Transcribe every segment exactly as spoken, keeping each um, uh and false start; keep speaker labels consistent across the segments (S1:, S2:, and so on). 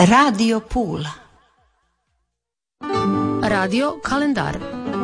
S1: Radio Pula.
S2: Radio kalendar.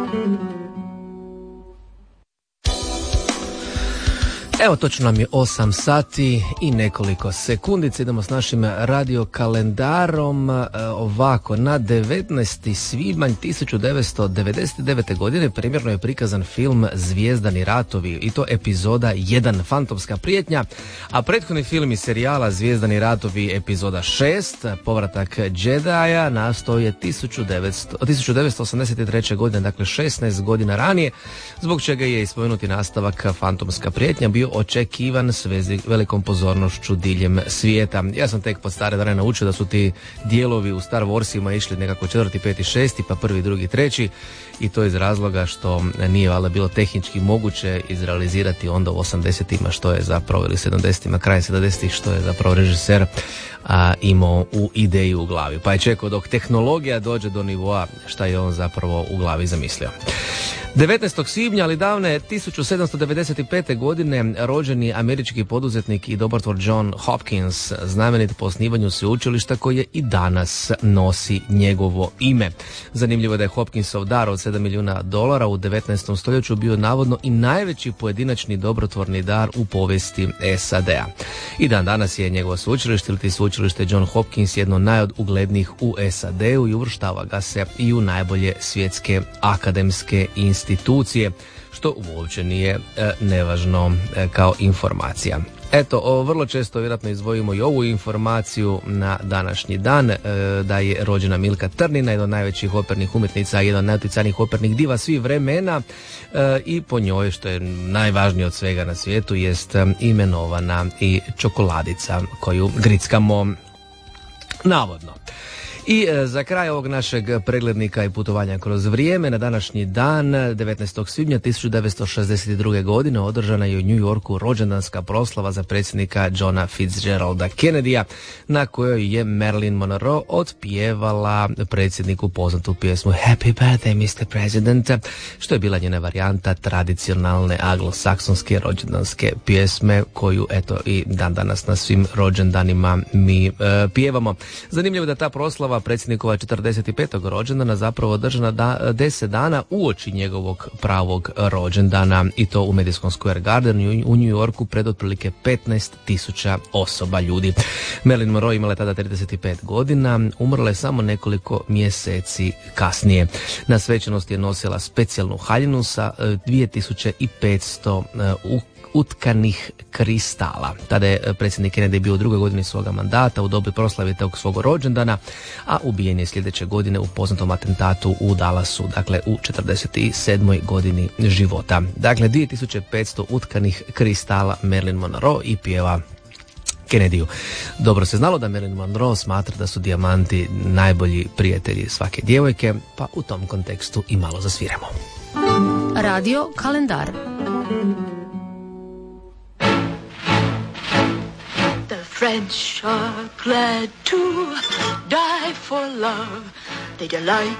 S3: Evo, točno nam je osam sati i nekoliko sekundica. Idemo s našim radio kalendarom. Ovako, na devetnaesti svibanj tisuću devetsto devedeset devete. godine premjerno je prikazan film Zvijezdani ratovi, i to epizoda jedan, Fantomska prijetnja, a prethodni film iz serijala Zvijezdani ratovi epizoda šest, Povratak Jedija, nastao je tisuću devetsto osamdeset treće. godine, dakle šesnaest godina ranije, zbog čega je ispomenuti nastavak Fantomska prijetnja bio očekivan s velikom pozornošću diljem svijeta. Ja sam tek pod stare dane naučio da su ti dijelovi u Star Warsima išli nekako četvrti, peti, šesti, pa prvi, drugi, treći, i to iz razloga što nije valjda bilo tehnički moguće izrealizirati onda u osamdesetima što je zapravo, ili sedamdesetima, krajem sedamdesetih, što je zapravo režiser a, imao u ideji u glavi. Pa je čekao dok tehnologija dođe do nivoa šta je on zapravo u glavi zamislio. devetnaestog svibnja, ali davne tisuću sedamsto devedeset pete. godine rođeni američki poduzetnik i dobrotwor John Hopkins, znamenit po osnivanju sveučilišta koje i danas nosi njegovo ime. Zanimljivo je da je Hopkinsov dar od sedam milijuna dolara u devetnaestom stoljeću bio navodno i najveći pojedinačni dobrotvorni dar u povijesti S A D-a. I dan danas je njegovo sveučilište ili sveučilište John Hopkins jedno najuglednijih u S A D-u i uvrštava ga se i u najbolje svjetske akademske institucije, što uopće nije e, nevažno e, kao informacija. Eto, o, vrlo često vjerojatno izdvojimo i ovu informaciju na današnji dan, e, da je rođena Milka Trnina, jedna od najvećih opernih umjetnica, jedna od najutjecajnijih opernih diva svih vremena, e, i po njoj, što je najvažnije od svega na svijetu, jest e, imenovana i čokoladica koju grickamo navodno. I e, za kraj ovog našeg preglednika i putovanja kroz vrijeme, na današnji dan, devetnaestog svibnja tisuću devetsto šezdeset druge. godine, održana je u New Yorku rođendanska proslava za predsjednika Johna Fitzgeralda Kennedyja, na kojoj je Marilyn Monroe otpjevala predsjedniku poznatu pjesmu Happy Birthday mister President, što je bila njena varijanta tradicionalne anglosaksonske rođendanske pjesme, koju eto i dan danas na svim rođendanima mi e, pjevamo. Zanimljivo da ta proslava predsjednikova četrdeset petog rođendana zapravo održana da, deset dana uoči njegovog pravog rođendana, i to u Madison Square Gardenu u New Yorku pred otprilike petnaest tisuća osoba ljudi. Marilyn Monroe imala je tada trideset pet godina, umrla je samo nekoliko mjeseci kasnije. Na svečanosti je nosila specijalnu haljinu sa dvije tisuće petsto uh, utkanih kristala. Tada je predsjednik Kennedy bio u drugoj godini svoga mandata u dobi proslave tog svog rođendana, a ubijen je sljedeće godine u poznatom atentatu u Dallasu, dakle u četrdeset sedmoj godini života. Dakle, dvije tisuće petsto utkanih kristala Marilyn Monroe i pjeva Kennedyju. Dobro se znalo da Marilyn Monroe smatra da su dijamanti najbolji prijatelji svake djevojke, pa u tom kontekstu i malo zasviramo.
S2: Radio kalendar.
S4: French are glad to die for love. They delight